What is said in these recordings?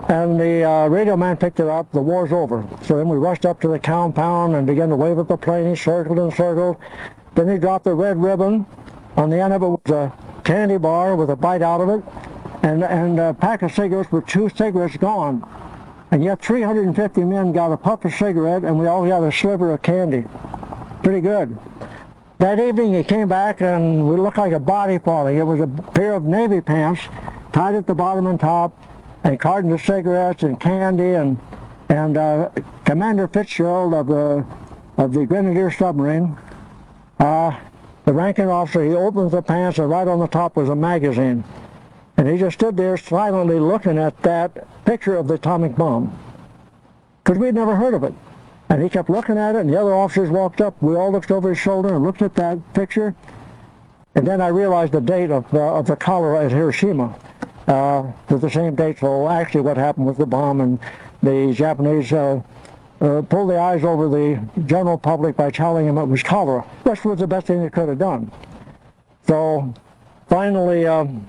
And the radio man picked it up. The war's over. So then we rushed up to the compound and began to wave at the plane. He circled and circled. Then he dropped the red ribbon. On the end of it was a candy bar with a bite out of it, and a pack of cigarettes with 2 cigarettes gone. And yet 350 men got a puff of cigarette, and we all got a sliver of candy. Pretty good. That evening he came back, and we looked like a body falling. It was a pair of navy pants tied at the bottom and top, and cartons of cigarettes and candy, and Commander Fitzgerald of the Grenadier submarine, the ranking officer, he opens the pants, and right on the top was a magazine. And he just stood there silently looking at that picture of the atomic bomb, because we'd never heard of it. And he kept looking at it, and the other officers walked up. We all looked over his shoulder and looked at that picture. And then I realized the date of the cholera at Hiroshima. Was the same date, so actually what happened with the bomb, and the Japanese pulled the eyes over the general public by telling them it was cholera. Which was the best thing they could have done. So finally,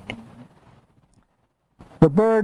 the bird,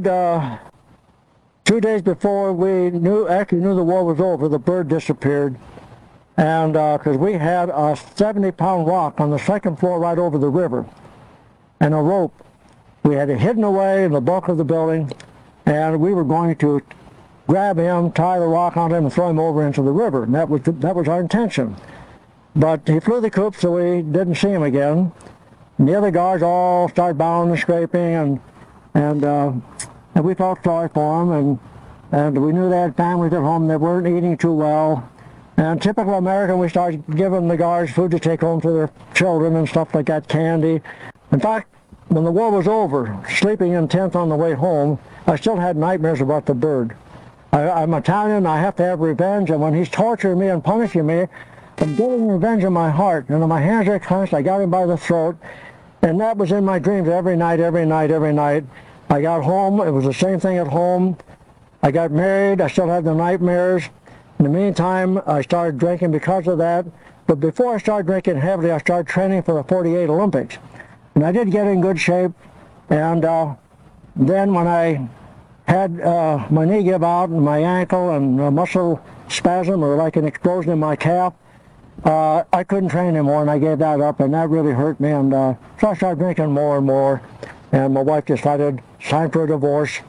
2 days before we actually knew the war was over, the bird disappeared. And because we had a 70-pound rock on the second floor right over the river, and a rope. We had it hidden away in the bulk of the building, and we were going to grab him, tie the rock on him, and throw him over into the river. And that was our intention. But he flew the coop, so we didn't see him again. And the other guards all started bowing and scraping, and we felt sorry for them, and we knew they had families at home that weren't eating too well. And typical American, we started giving the guards food to take home to their children and stuff like that, candy. In fact, when the war was over, sleeping in tent on the way home, I still had nightmares about the bird. I'm Italian, I have to have revenge, and when he's torturing me and punishing me, I'm getting revenge in my heart, and my hands are clenched. I got him by the throat, and that was in my dreams every night, every night, every night. I got home, it was the same thing at home. I got married, I still had the nightmares. In the meantime, I started drinking because of that, but before I started drinking heavily, I started training for the '48 Olympics. And I did get in good shape, and then when I had my knee give out and my ankle and a muscle spasm or like an explosion in my calf, I couldn't train anymore, and I gave that up, and that really hurt me. And so I started drinking more and more, and my wife decided it's time for a divorce.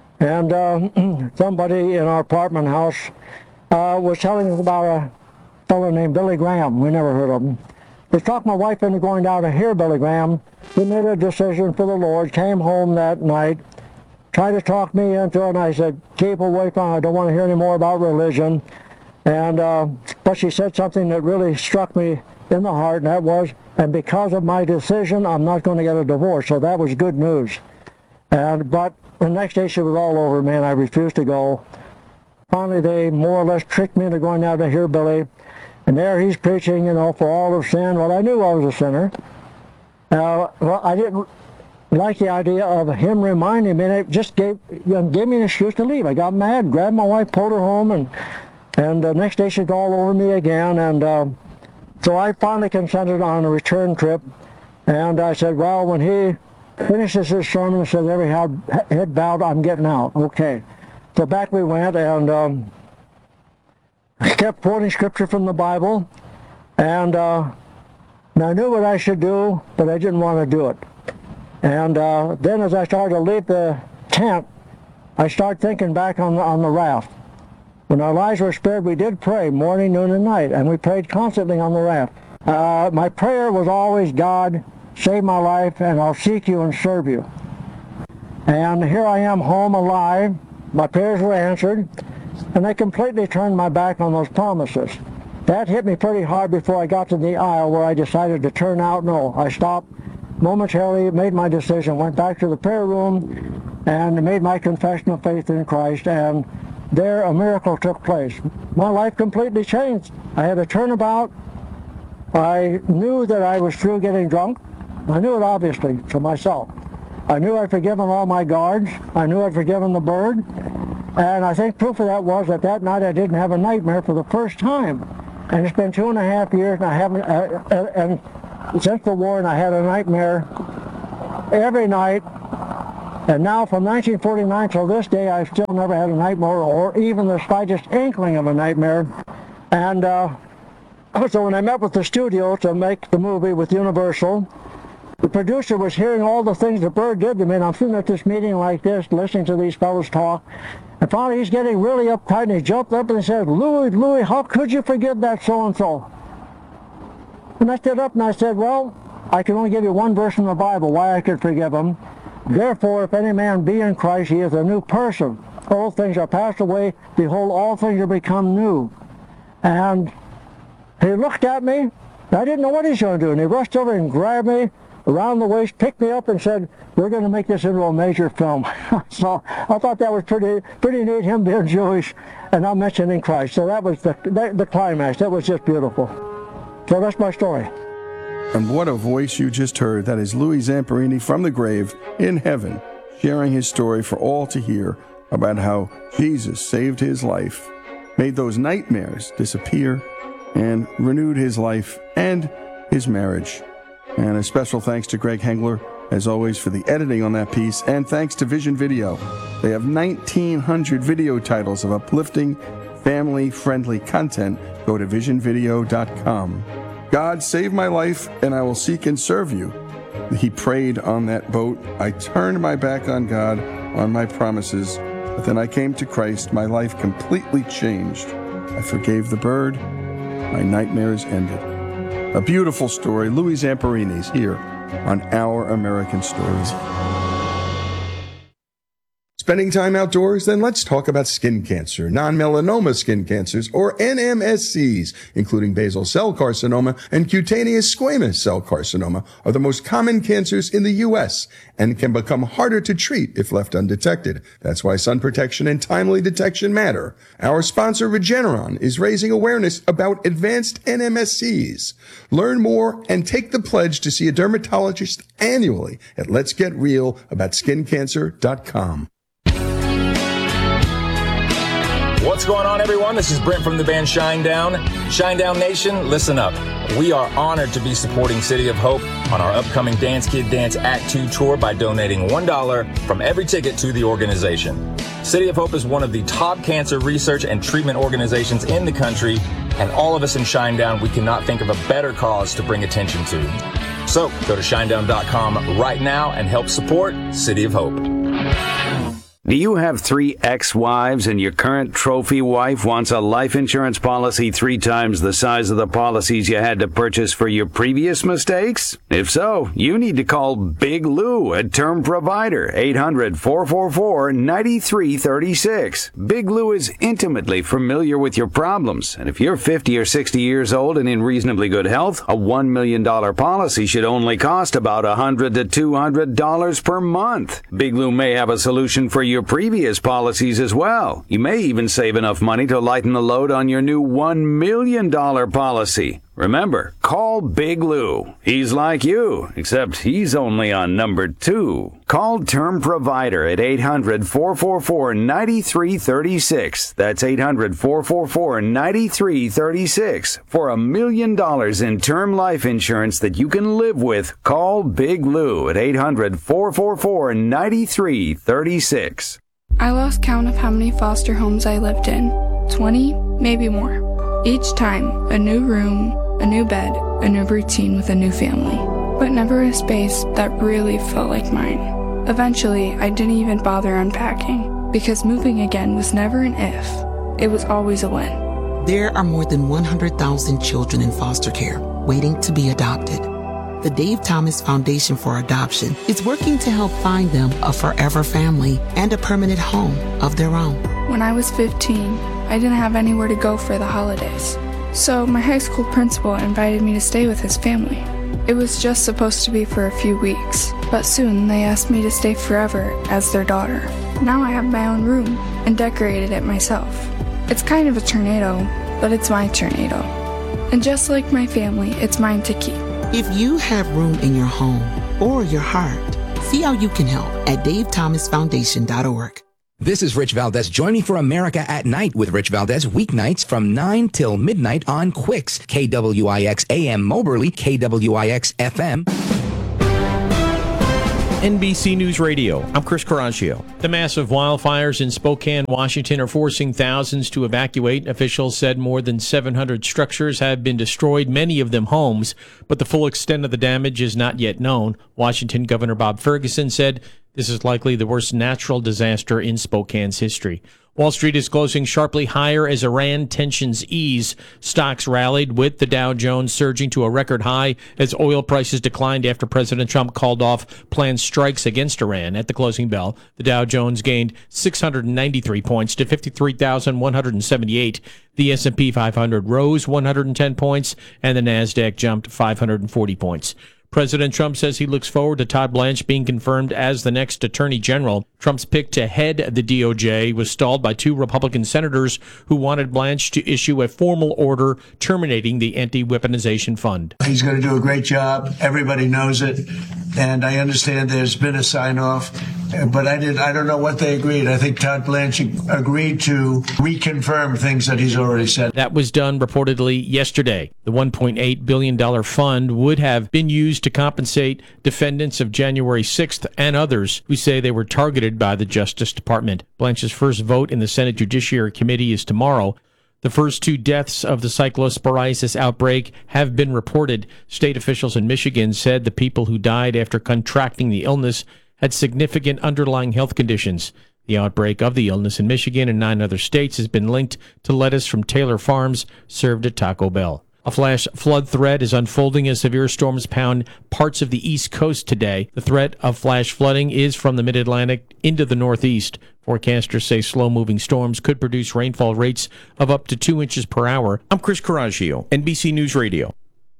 And somebody in our apartment house was telling us about a fellow named Billy Graham. We never heard of him. They talked my wife into going down to hear Billy Graham. We made a decision for the Lord, came home that night, tried to talk me into it, and I said, keep away from it, I don't want to hear any more about religion. And but she said something that really struck me in the heart, and that was, and because of my decision, I'm not going to get a divorce. So that was good news. But the next day she was all over me, and I refused to go. Finally, they more or less tricked me into going down to hear Billy. And there he's preaching, for all of sin. Well, I knew I was a sinner. Well, I didn't like the idea of him reminding me, and it just gave me an excuse to leave. I got mad, grabbed my wife, pulled her home, and the next day she's all over me again. And so I finally consented on a return trip. And I said, well, when he finishes his sermon and says every head bowed, I'm getting out. Okay. So back we went, and I kept quoting scripture from the Bible, and I knew what I should do, but I didn't want to do it. And then as I started to leave the tent, I started thinking back on the raft. When our lives were spared, we did pray morning, noon, and night, and we prayed constantly on the raft. My prayer was always, God, save my life, and I'll seek you and serve you. And here I am home alive. My prayers were answered. And I completely turned my back on those promises. That hit me pretty hard before I got to the aisle where I decided to turn out. No, I stopped momentarily, made my decision, went back to the prayer room, and made my confession of faith in Christ, and there a miracle took place. My life completely changed. I had a turnabout. I knew that I was through getting drunk. I knew it obviously to myself. I knew I'd forgiven all my guards. I knew I'd forgiven the bird. And I think proof of that was that night I didn't have a nightmare for the first time. And it's been 2.5 years, and I haven't, and since the war, and I had a nightmare every night And now from 1949 till this day, I've still never had a nightmare or even the slightest inkling of a nightmare. And so when I met with the studio to make the movie with Universal, the producer was hearing all the things the bird did to me, and I'm sitting at this meeting like this, listening to these fellows talk, and finally he's getting really uptight, and he jumped up and he said, Louis, how could you forgive that so-and-so? And I stood up and I said, well, I can only give you one verse in the Bible why I could forgive him. Therefore, if any man be in Christ, he is a new person. Old things are passed away. Behold, all things are become new. And he looked at me. I didn't know what he's going to do. And he rushed over and grabbed me around the waist, picked me up, and said, we're going to make this into a major film. So I thought that was pretty neat, him being Jewish and not mentioning Christ. So that was the climax. That was just beautiful. So that's my story. And what a voice you just heard. That is Louis Zamperini from the grave in heaven, sharing his story for all to hear about how Jesus saved his life, made those nightmares disappear, and renewed his life and his marriage. And a special thanks to Greg Hengler, as always, for the editing on that piece, and thanks to Vision Video. They have 1,900 video titles of uplifting, family-friendly content. Go to visionvideo.com. God, save my life, and I will seek and serve you. He prayed on that boat. I turned my back on God, on my promises, but then I came to Christ. My life completely changed. I forgave the bird. My nightmares ended. A beautiful story. Louis Zamperini's here on Our American Stories. Spending time outdoors? Then let's talk about skin cancer. Non-melanoma skin cancers, or NMSCs, including basal cell carcinoma and cutaneous squamous cell carcinoma, are the most common cancers in the U.S. and can become harder to treat if left undetected. That's why sun protection and timely detection matter. Our sponsor, Regeneron, is raising awareness about advanced NMSCs. Learn more and take the pledge to see a dermatologist annually at letsgetrealaboutSkinCancer.com. What's going on, everyone? This is Brent from the band Shinedown. Shinedown Nation, listen up. We are honored to be supporting City of Hope on our upcoming Dance Kid Dance Act 2 tour by donating $1 from every ticket to the organization. City of Hope is one of the top cancer research and treatment organizations in the country, and all of us in Shinedown, we cannot think of a better cause to bring attention to. So go to shinedown.com right now and help support City of Hope. Do you have 3 ex-wives and your current trophy wife wants a life insurance policy 3 times the size of the policies you had to purchase for your previous mistakes? If so, you need to call Big Lou at Term Provider, 800-444-9336. Big Lou is intimately familiar with your problems, and if you're 50 or 60 years old and in reasonably good health, a $1 million policy should only cost about $100 to $200 per month. Big Lou may have a solution for your previous policies as well. You may even save enough money to lighten the load on your new $1 million policy. Remember, call Big Lou. He's like you, except he's only on number 2. Call Term Provider at 800-444-9336. That's 800-444-9336. For $1 million in term life insurance that you can live with, call Big Lou at 800-444-9336. I lost count of how many foster homes I lived in. 20, maybe more. Each time, a new room, a new bed, a new routine with a new family. But never a space that really felt like mine. Eventually, I didn't even bother unpacking, because moving again was never an if. It was always a when. There are more than 100,000 children in foster care waiting to be adopted. The Dave Thomas Foundation for Adoption is working to help find them a forever family and a permanent home of their own. When I was 15, I didn't have anywhere to go for the holidays. So my high school principal invited me to stay with his family. It was just supposed to be for a few weeks, but soon they asked me to stay forever as their daughter. Now I have my own room and decorated it myself. It's kind of a tornado, but it's my tornado. And just like my family, it's mine to keep. If you have room in your home or your heart, see how you can help at davethomasfoundation.org. This is Rich Valdez. Join me for America at Night with Rich Valdez, weeknights from 9 till midnight on Quicks, KWIX AM Moberly, KWIX FM. NBC News Radio, I'm Chris Coraggio. The massive wildfires in Spokane, Washington are forcing thousands to evacuate. Officials said more than 700 structures have been destroyed, many of them homes, but the full extent of the damage is not yet known. Washington Governor Bob Ferguson said this is likely the worst natural disaster in Spokane's history. Wall Street is closing sharply higher as Iran tensions ease. Stocks rallied with the Dow Jones surging to a record high as oil prices declined after President Trump called off planned strikes against Iran. At the closing bell, the Dow Jones gained 693 points to 53,178. The S&P 500 rose 110 points, and the Nasdaq jumped 540 points. President Trump says he looks forward to Todd Blanche being confirmed as the next Attorney General. Trump's pick to head the DOJ was stalled by two Republican senators who wanted Blanche to issue a formal order terminating the anti-weaponization fund. He's going to do a great job. Everybody knows it. And I understand there's been a sign-off, but I don't know what they agreed. I think Todd Blanche agreed to reconfirm things that he's already said. That was done reportedly yesterday. The $1.8 billion fund would have been used to compensate defendants of January 6th and others who say they were targeted by the Justice Department. Blanche's first vote in the Senate Judiciary Committee is tomorrow. The first two deaths of the cyclosporiasis outbreak have been reported. State officials in Michigan said the people who died after contracting the illness had significant underlying health conditions. The outbreak of the illness in Michigan and 9 other states has been linked to lettuce from Taylor Farms served at Taco Bell. A flash flood threat is unfolding as severe storms pound parts of the East Coast today. The threat of flash flooding is from the mid-Atlantic into the Northeast. Forecasters say slow-moving storms could produce rainfall rates of up to 2 inches per hour. I'm Chris Coraggio, NBC News Radio.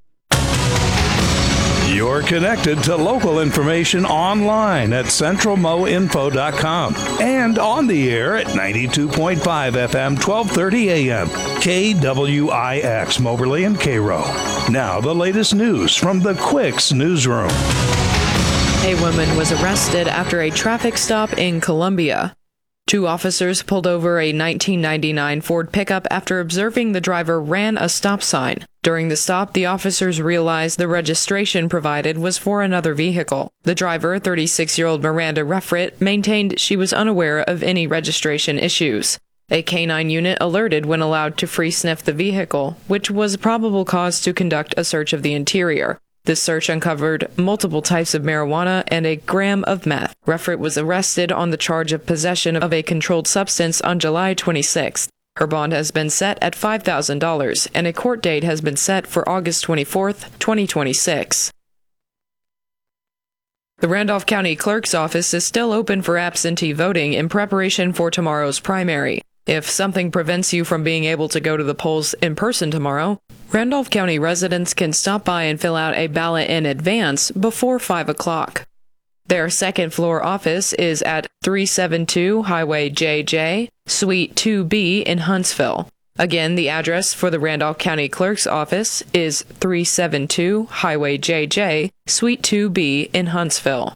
You're connected to local information online at centralmoinfo.com and on the air at 92.5 FM, 1230 AM, KWIX, Moberly and Cairo. Now the latest news from the Quicks Newsroom. A woman was arrested after a traffic stop in Columbia. 2 officers pulled over a 1999 Ford pickup after observing the driver ran a stop sign. During the stop, the officers realized the registration provided was for another vehicle. The driver, 36-year-old Miranda Ruffrit, maintained she was unaware of any registration issues. A K-9 unit alerted when allowed to free sniff the vehicle, which was a probable cause to conduct a search of the interior. This search uncovered multiple types of marijuana and a gram of meth. Ruffrit was arrested on the charge of possession of a controlled substance on July 26th. Her bond has been set at $5,000, and a court date has been set for August 24th, 2026. The Randolph County Clerk's Office is still open for absentee voting in preparation for tomorrow's primary. If something prevents you from being able to go to the polls in person tomorrow, Randolph County residents can stop by and fill out a ballot in advance before 5 o'clock. Their second-floor office is at 372 Highway JJ, Suite 2B in Huntsville. Again, the address for the Randolph County Clerk's Office is 372 Highway JJ, Suite 2B in Huntsville.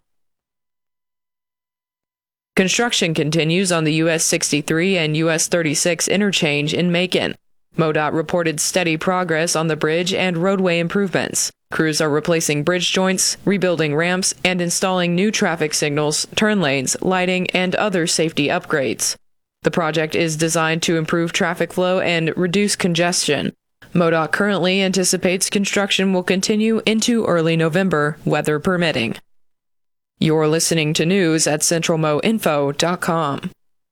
Construction continues on the US 63 and US 36 interchange in Macon. MoDOT reported steady progress on the bridge and roadway improvements. Crews are replacing bridge joints, rebuilding ramps, and installing new traffic signals, turn lanes, lighting, and other safety upgrades. The project is designed to improve traffic flow and reduce congestion. MoDOT currently anticipates construction will continue into early November, weather permitting. You're listening to news at centralmoinfo.com.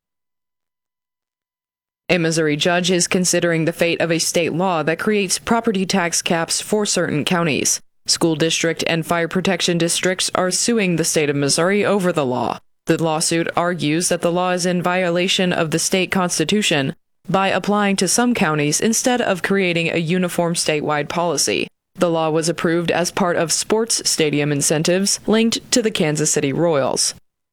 A Missouri judge is considering the fate of a state law that creates property tax caps for certain counties. School district and fire protection districts are suing the state of Missouri over the law. The lawsuit argues that the law is in violation of the state constitution by applying to some counties instead of creating a uniform statewide policy. The law was approved as part of sports stadium incentives linked to the Kansas City Royals.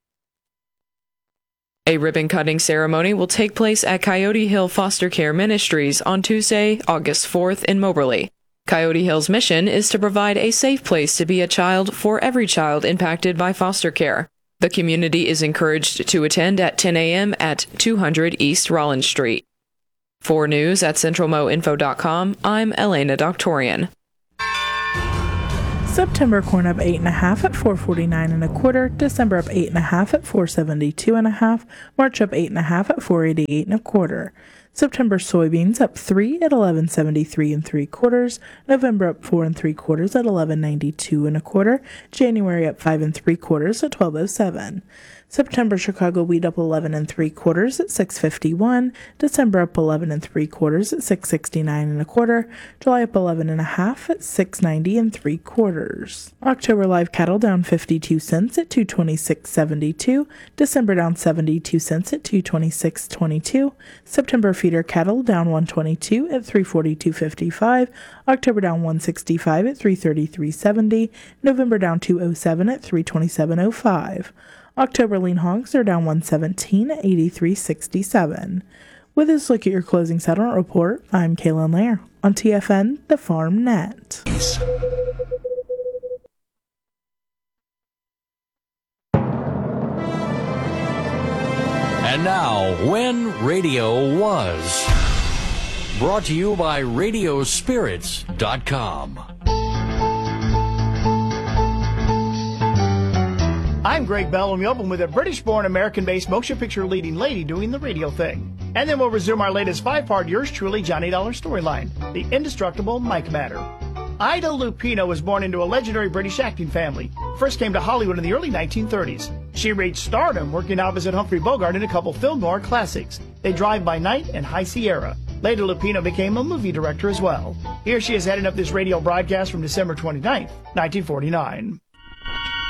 A ribbon-cutting ceremony will take place at Coyote Hill Foster Care Ministries on Tuesday, August 4th in Moberly. Coyote Hill's mission is to provide a safe place to be a child for every child impacted by foster care. The community is encouraged to attend at 10 a.m. at 200 East Rollins Street. For news at centralmoinfo.com, I'm Elena Doctorian. September corn up 8.5 at $4.49 December up 8.5 at $4.72 March up 8.5 at $4.88 September soybeans up 3 at $11.73 3/4 November up 4 3/4 at $11.92 1/4 January up 5 3/4 at $12.07 September Chicago wheat up 11 3/4 at $6.51 December up 11 3/4 at $6.69 1/4 July up 11.5 at $6.90 3/4 October live cattle down 52 cents at $226.72 December down 72 cents at $226.22 September feeder cattle down 122 at $342.55 October down 165 at $333.70 November down 207 at $327.05 October lean hogs are down 117 at $83.67. With this look at your closing settlement report, I'm Kaylin Lair on TFN, the Farm Net. And now, When Radio Was. Brought to you by Radiospirits.com. I'm Greg Bell, and we open with a British-born, American-based motion picture leading lady doing the radio thing. And then we'll resume our latest 5-part Yours Truly Johnny Dollar storyline, The Indestructible Mike Matter. Ida Lupino was born into a legendary British acting family. First came to Hollywood in the early 1930s. She reached stardom working opposite Humphrey Bogart in a couple film noir classics, They Drive by Night and High Sierra. Later, Lupino became a movie director as well. Here she is heading up this radio broadcast from December 29th, 1949.